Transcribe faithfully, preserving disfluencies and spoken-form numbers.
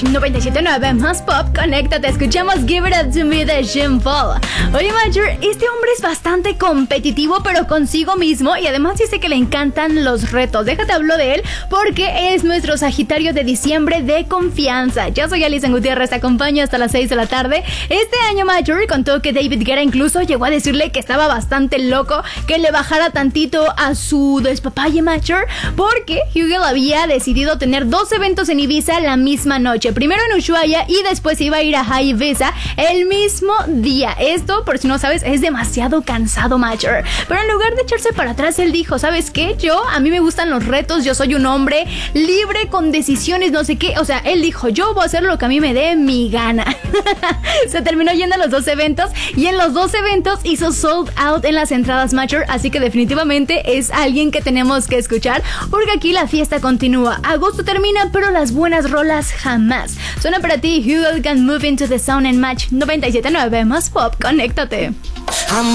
Match noventa y siete punto nueve más pop, conéctate, escuchamos Give It Up To Me de Sean Paul. Oye, Major, este hombre es bastante competitivo, pero consigo mismo, y además dice que le encantan los retos. Déjate hablo de él, porque es nuestro Sagitario de diciembre de confianza. Yo soy Alison Gutiérrez, te acompaño hasta las seis de la tarde. Este año, Major contó que David Guetta incluso llegó a decirle que estaba bastante loco, que le bajara tantito a su despapalle, Major, porque Hugel había decidido tener dos eventos en Ibiza la misma noche. Primero en Ushuaia y después iba a ir a High Ibiza el mismo día. Esto, por si no sabes, es demasiado cansado, Major. Pero en lugar de echarse para atrás, él dijo, ¿sabes qué? Yo, a mí me gustan los retos, yo soy un hombre libre con decisiones, no sé qué. O sea, él dijo, yo voy a hacer lo que a mí me dé mi gana. Se terminó yendo a los dos eventos y en los dos eventos hizo sold out en las entradas, Major. Así que definitivamente es alguien que tenemos que escuchar, porque aquí la fiesta continúa. Agosto termina, pero las buenas rolas jamás. Suena para ti Hugel Can Move Into The Sound en Match noventa y siete punto nueve más pop, conéctate.